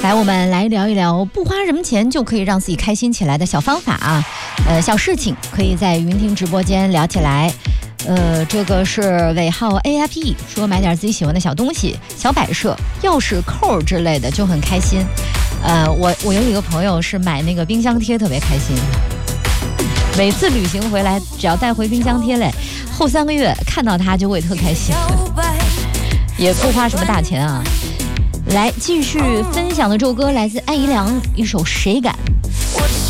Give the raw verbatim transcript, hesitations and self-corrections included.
来，我们来聊一聊不花什么钱就可以让自己开心起来的小方法啊，呃，小事情可以在云听直播间聊起来。呃，这个是尾号 A F E 说买点自己喜欢的小东西、小摆设、钥匙扣之类的就很开心。呃，我我有一个朋友是买那个冰箱贴特别开心，每次旅行回来只要带回冰箱贴嘞，后三个月看到它就会特开心，也不花什么大钱啊。来继续分享的这首歌来自艾怡良，一首《谁敢》。